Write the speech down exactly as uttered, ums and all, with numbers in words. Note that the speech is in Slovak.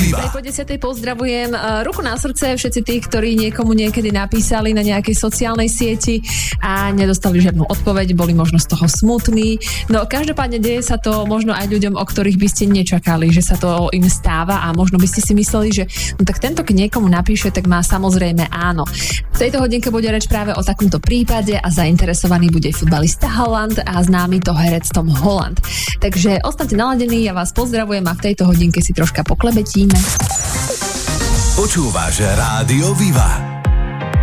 Viva. Po desiatej pozdravujem. Ruku na srdce všetci tí, ktorí niekomu niekedy napísali na nejakej sociálnej sieti a nedostali žiadnu odpoveď, boli možno z toho smutní. No každopádne deje sa to možno aj ľuďom, o ktorých by ste nečakali, že sa to im stáva a možno by ste si mysleli, že no tak tento, keď niekomu napíše, tak má samozrejme áno. V tejto hodinke bude reč práve o takomto prípade a zainteresovaný bude futbalista Haaland a známy to herec Tom Holland. Takže ostaňte naladení, ja vás pozdravujem a v tejto hodinke si troška poklebetíme. Počúvaš Rádio Viva.